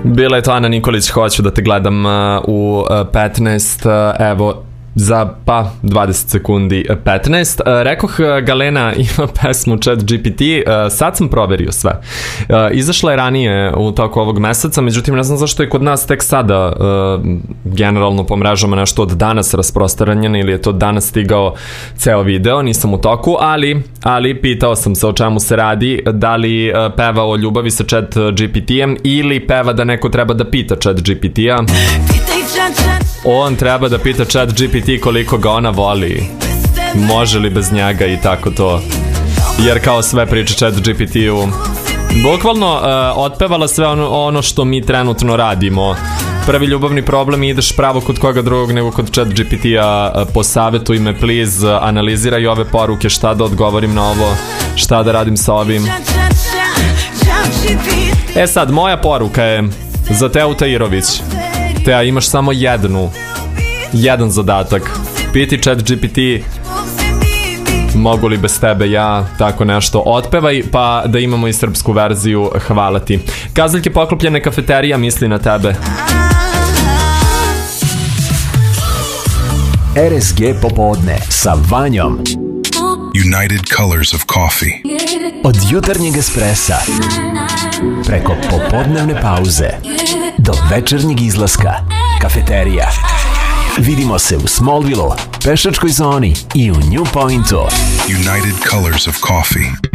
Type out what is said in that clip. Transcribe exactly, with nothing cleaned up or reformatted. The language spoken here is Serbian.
Bila je to Ana Nikolić, hoću da te gledam uh, u uh, petnaest, uh, evo, za pa dvadeset sekundi petnaest. Uh, rekoh, uh, Galena ima pesmu Chat G P T, uh, sad sam proverio sve. Uh, izašla je ranije u toku ovog meseca, međutim ne znam zašto je kod nas tek sada uh, generalno po mrežama nešto od danas rasprostranjeno ili je to danas stigao ceo video, nisam u toku, ali, ali pitao sam se o čemu se radi, da li uh, peva o ljubavi sa Chat G P T-em ili peva da neko treba da pita Chat G P T-a. On treba da pita Chat G P T koliko ga ona voli, može li bez njega i tako to, jer kao sve priče Chat G P T-u bukvalno uh, otpevala sve ono, ono što mi trenutno radimo. Prvi ljubavni problem, ideš pravo kod koga drugog nego kod Chat G P T-a, uh, posavetuj me please, uh, analiziraj ove poruke, šta da odgovorim na ovo, šta da radim sa ovim. E sad, moja poruka je za Teu Tairović. Teja, imaš samo jednu, jedan zadatak. Piti Chat G P T mogu li bez tebe ja, tako nešto. Otpevaj pa da imamo i srpsku verziju. Hvala ti. Kazaljke poklopljene kafeterija misli na tebe. R S G popodne sa Vanjom. United Colors of Coffee. Od jutarnjeg espressa preko popodnevne pauze do večernjeg izlaska. Kafeterija. Vidimo se u Smallville, pešačkoj zoni i u New Pointu. United Colors of Coffee.